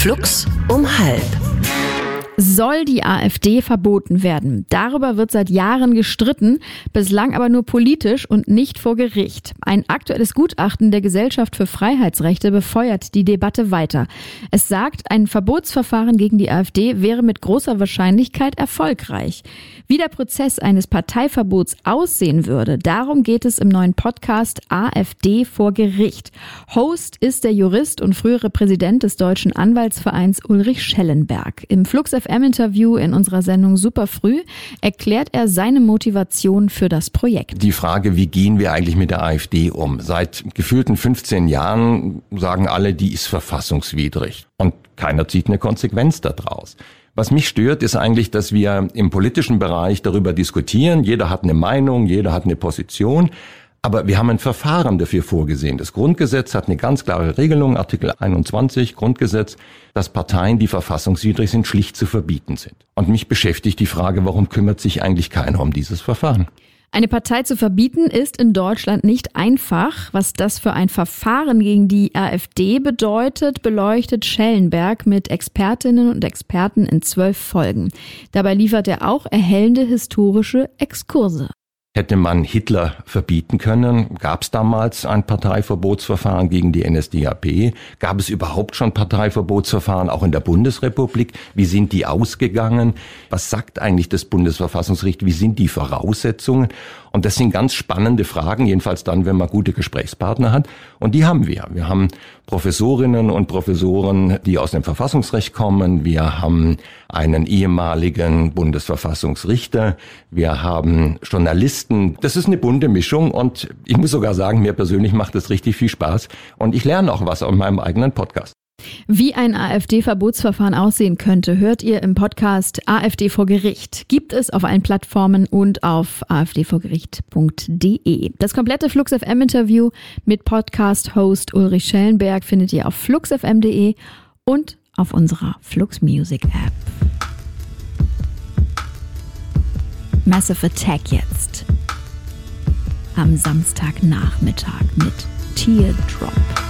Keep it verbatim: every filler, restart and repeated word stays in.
Flux um halb. Soll die AfD verboten werden? Darüber wird seit Jahren gestritten, bislang aber nur politisch und nicht vor Gericht. Ein aktuelles Gutachten der Gesellschaft für Freiheitsrechte befeuert die Debatte weiter. Es sagt, ein Verbotsverfahren gegen die AfD wäre mit großer Wahrscheinlichkeit erfolgreich. Wie der Prozess eines Parteiverbots aussehen würde, darum geht es im neuen Podcast AfD vor Gericht. Host ist der Jurist und frühere Präsident des Deutschen Anwaltsvereins Ulrich Schellenberg. Im Flux F M-Interview in unserer Sendung Super Früh erklärt er seine Motivation für das Projekt. Die Frage, wie gehen wir eigentlich mit der AfD um? Seit gefühlten fünfzehn Jahren sagen alle, die ist verfassungswidrig. Und keiner zieht eine Konsequenz daraus. Was mich stört, ist eigentlich, dass wir im politischen Bereich darüber diskutieren. Jeder hat eine Meinung, jeder hat eine Position. Aber wir haben ein Verfahren dafür vorgesehen. Das Grundgesetz hat eine ganz klare Regelung, Artikel einundzwanzig Grundgesetz, dass Parteien, die verfassungswidrig sind, schlicht zu verbieten sind. Und mich beschäftigt die Frage, warum kümmert sich eigentlich keiner um dieses Verfahren? Eine Partei zu verbieten ist in Deutschland nicht einfach. Was das für ein Verfahren gegen die AfD bedeutet, beleuchtet Schellenberg mit Expertinnen und Experten in zwölf Folgen. Dabei liefert er auch erhellende historische Exkurse. Hätte man Hitler verbieten können? Gab es damals ein Parteiverbotsverfahren gegen die N S D A P? Gab es überhaupt schon Parteiverbotsverfahren auch in der Bundesrepublik? Wie sind die ausgegangen? Was sagt eigentlich das Bundesverfassungsgericht? Wie sind die Voraussetzungen? Und das sind ganz spannende Fragen, jedenfalls dann, wenn man gute Gesprächspartner hat. Und die haben wir. Wir haben Professorinnen und Professoren, die aus dem Verfassungsrecht kommen. Wir haben einen ehemaligen Bundesverfassungsrichter. Wir haben Journalisten. Das ist eine bunte Mischung und ich muss sogar sagen, mir persönlich macht es richtig viel Spaß. Und ich lerne auch was aus meinem eigenen Podcast. Wie ein AfD-Verbotsverfahren aussehen könnte, hört ihr im Podcast AfD vor Gericht. Gibt es auf allen Plattformen und auf a f d vor gericht punkt d e. Das komplette Flux F M-Interview mit Podcast-Host Ulrich Schellenberg findet ihr auf flux f m punkt d e und auf unserer Flux Music App. Massive Attack jetzt. Am Samstagnachmittag mit Teardrop.